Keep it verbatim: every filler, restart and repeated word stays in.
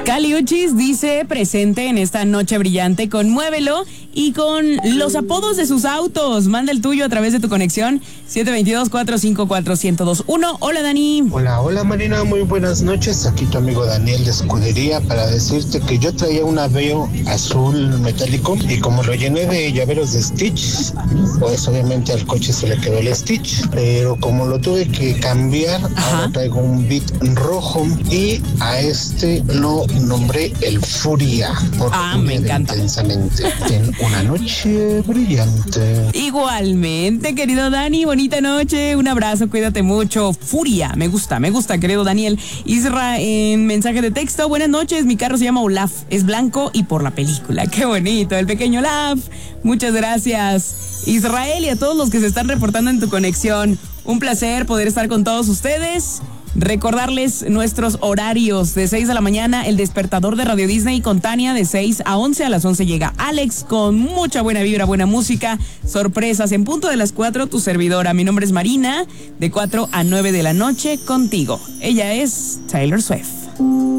Caliuchis dice presente en esta noche brillante, conmuévelo y con los apodos de sus autos. Manda el tuyo a través de tu conexión siete dos dos, cuatro cinco cuatro, uno cero dos uno. Hola, Dani. Hola, hola Marina, muy buenas noches. Aquí tu amigo Daniel de Escudería para decirte que yo traía un Aveo azul metálico y como lo llené de llaveros de Stitch, pues obviamente al coche se le quedó el Stitch, pero como lo tuve que cambiar, Ajá. ahora traigo un Beat rojo y a este lo nombré el Furia. Ah, me encanta. Intensamente. Ten una noche brillante. Igualmente, querido Dani, bonita noche, un abrazo, cuídate mucho. Furia, me gusta, me gusta, querido Daniel. Isra en mensaje de texto, buenas noches, mi carro se llama Olaf, es blanco y por la película. Qué bonito, el pequeño Olaf. Muchas gracias, Israel, y a todos los que se están reportando en tu conexión. Un placer poder estar con todos ustedes. Recordarles nuestros horarios: de seis de la mañana, el despertador de Radio Disney con Tania, de seis a once, a las once llega Alex con mucha buena vibra, buena música, sorpresas. En punto de las cuatro, tu servidora, mi nombre es Marina, de cuatro a nueve de la noche contigo. Ella es Taylor Swift.